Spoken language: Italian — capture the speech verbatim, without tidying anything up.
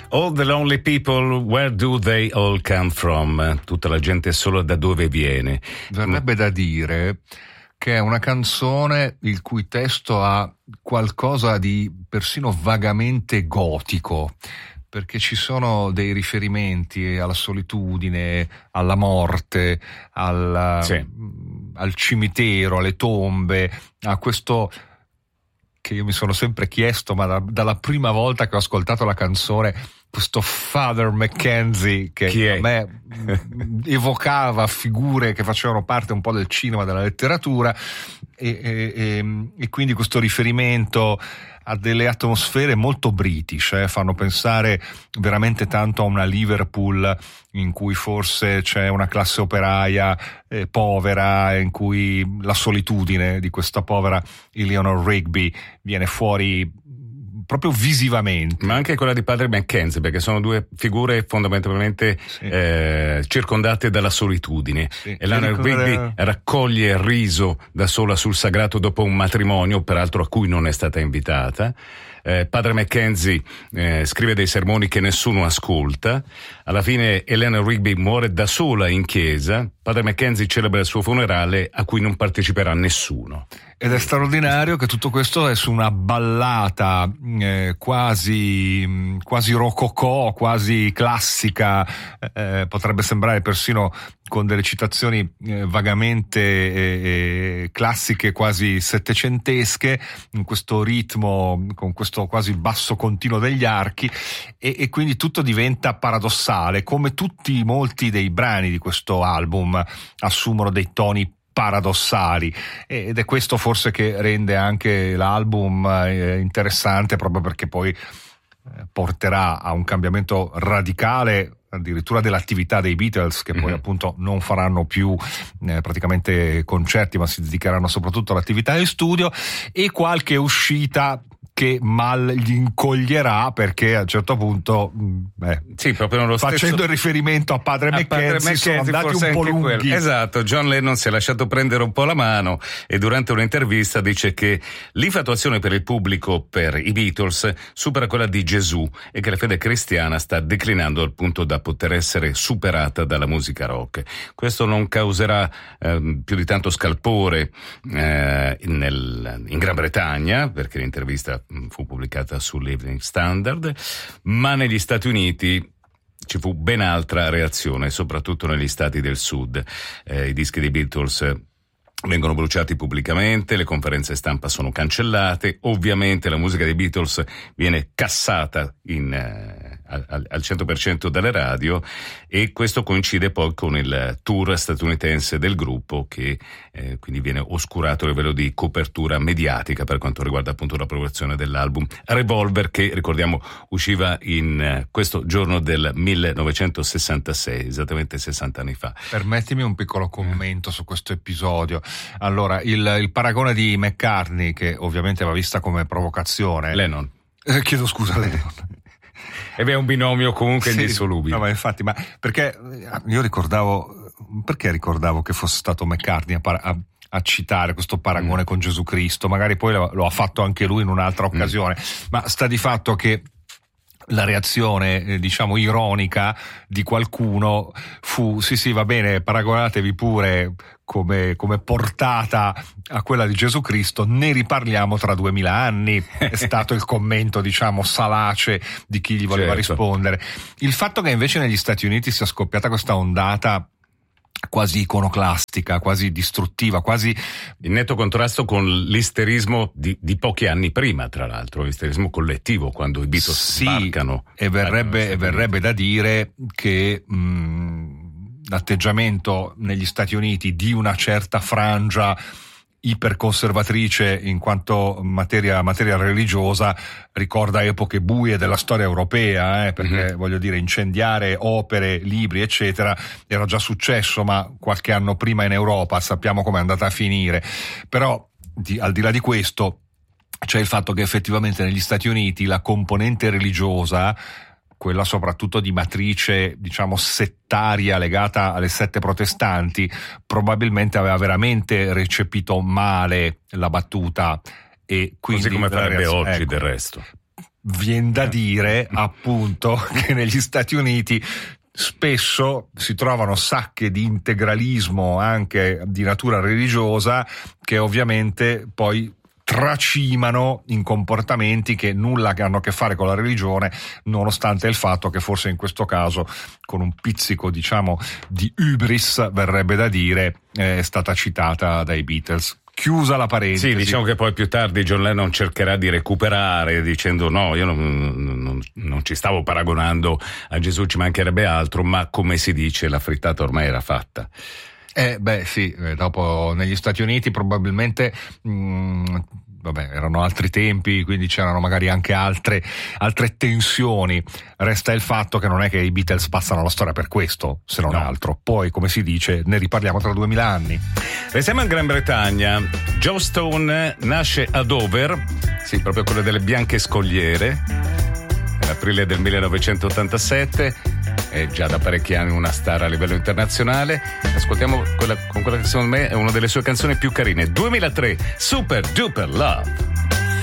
All the lonely people, where do they all come from? Tutta la gente solo da dove viene. Verrebbe da dire che è una canzone il cui testo ha qualcosa di persino vagamente gotico, perché ci sono dei riferimenti alla solitudine, alla morte, al, sì. al cimitero, alle tombe, a questo che io mi sono sempre chiesto, ma da, dalla prima volta che ho ascoltato la canzone, questo Father Mackenzie che Chi è? a me evocava figure che facevano parte un po' del cinema, della letteratura, e, e, e, e quindi questo riferimento a delle atmosfere molto british, eh, fanno pensare veramente tanto a una Liverpool in cui forse c'è una classe operaia eh, povera, in cui la solitudine di questa povera Eleanor Rigby viene fuori proprio visivamente. Ma anche quella di padre Mackenzie, perché sono due figure fondamentalmente sì. eh, circondate dalla solitudine. Sì. Eleanor Rigby raccoglie il riso da sola sul sagrato dopo un matrimonio, peraltro a cui non è stata invitata. Eh, padre Mackenzie eh, scrive dei sermoni che nessuno ascolta. Alla fine Eleanor Rigby muore da sola in chiesa. Padre Mackenzie celebra il suo funerale a cui non parteciperà nessuno. Ed è straordinario che tutto questo è su una ballata eh, quasi quasi rococò, quasi classica, eh, potrebbe sembrare persino con delle citazioni eh, vagamente eh, classiche, quasi settecentesche, in questo ritmo, con questo quasi basso continuo degli archi, e, e quindi tutto diventa paradossale, come tutti molti dei brani di questo album assumono dei toni paradossali, ed è questo forse che rende anche l'album interessante, proprio perché poi porterà a un cambiamento radicale addirittura dell'attività dei Beatles, che poi mm-hmm. appunto non faranno più eh, praticamente concerti, ma si dedicheranno soprattutto all'attività di studio, e qualche uscita che mal gli incoglierà, perché a un certo punto beh, sì, proprio nello facendo stesso... il riferimento a padre Mackenzie sono andati un po' lunghi. Quello. Esatto, John Lennon si è lasciato prendere un po' la mano e durante un'intervista dice che l'infatuazione per il pubblico per i Beatles supera quella di Gesù e che la fede cristiana sta declinando al punto da poter essere superata dalla musica rock. Questo non causerà eh, più di tanto scalpore eh, nel, in Gran Bretagna, perché l'intervista fu pubblicata sull'Evening Standard, ma negli Stati Uniti ci fu ben altra reazione, soprattutto negli stati del sud. Eh, i dischi dei Beatles vengono bruciati pubblicamente, le conferenze stampa sono cancellate, ovviamente la musica dei Beatles viene cassata in, eh, al, al cento per cento dalle radio, e questo coincide poi con il tour statunitense del gruppo, che eh, quindi viene oscurato a livello di copertura mediatica per quanto riguarda appunto la produzione dell'album Revolver, che ricordiamo usciva in eh, questo giorno del millenovecentosessantasei, esattamente sessanta anni fa. Permettimi un piccolo commento su questo episodio. Allora, il, il paragone di McCartney, che ovviamente va vista come provocazione. Lennon. Eh, chiedo scusa, Lennon. E beh, è un binomio comunque sì, indissolubile. No, ma infatti, ma perché io ricordavo, perché ricordavo che fosse stato McCartney a, a, a citare questo paragone mm. con Gesù Cristo, magari poi lo, lo ha fatto anche lui in un'altra occasione, mm. ma sta di fatto che la reazione, eh, diciamo, ironica di qualcuno fu: sì sì, va bene, paragonatevi pure come, come portata a quella di Gesù Cristo, ne riparliamo tra duemila anni, è stato il commento, diciamo, salace di chi gli voleva certo. rispondere. Il fatto che invece negli Stati Uniti sia scoppiata questa ondata quasi iconoclastica, quasi distruttiva, quasi in netto contrasto con l'isterismo di, di pochi anni prima, tra l'altro, l'isterismo collettivo, quando i Beatles sì, sbarcano. E verrebbe, e verrebbe da dire che mh, l'atteggiamento negli Stati Uniti di una certa frangia iperconservatrice in quanto materia, materia religiosa ricorda epoche buie della storia europea, eh, perché mm-hmm. voglio dire, incendiare opere, libri eccetera era già successo, ma qualche anno prima in Europa, sappiamo come è andata a finire. Però di, al di là di questo c'è il fatto che effettivamente negli Stati Uniti la componente religiosa, quella soprattutto di matrice, diciamo, settaria legata alle sette protestanti, probabilmente aveva veramente recepito male la battuta, e quindi così come farebbe oggi, ecco, del resto. Vien da dire appunto che negli Stati Uniti spesso si trovano sacche di integralismo anche di natura religiosa che ovviamente poi tracimano in comportamenti che nulla hanno a che fare con la religione, nonostante il fatto che forse in questo caso, con un pizzico diciamo di hubris, verrebbe da dire, è stata citata dai Beatles. Chiusa la parentesi. Sì, diciamo che poi più tardi John Lennon cercherà di recuperare dicendo no, io non, non, non ci stavo paragonando a Gesù, ci mancherebbe altro, ma come si dice la frittata ormai era fatta. Eh beh sì, dopo negli Stati Uniti probabilmente mh, vabbè, erano altri tempi, quindi c'erano magari anche altre, altre tensioni. Resta il fatto che non è che i Beatles passano alla storia per questo, se non no. altro. Poi, come si dice, ne riparliamo tra duemila anni. Restiamo in Gran Bretagna. Joe Stone nasce a Dover, sì, proprio quelle delle bianche scogliere, nell'aprile del millenovecentottantasette, è già da parecchi anni una star a livello internazionale. Ascoltiamo quella, con quella che secondo me è una delle sue canzoni più carine, duemilatré, Super Duper Love.